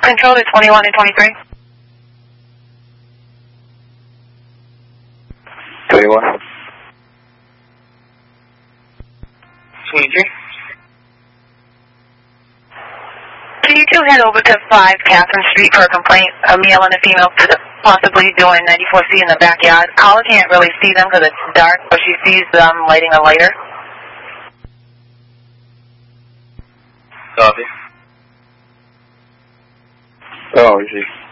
Control to 21 and 23. 21. 23. Can you two head over to 5 Catherine Street for a complaint? A male and a female possibly doing 94C in the backyard. Caller can't really see them because it's dark, but she sees them lighting a lighter. Copy. Oh, is she?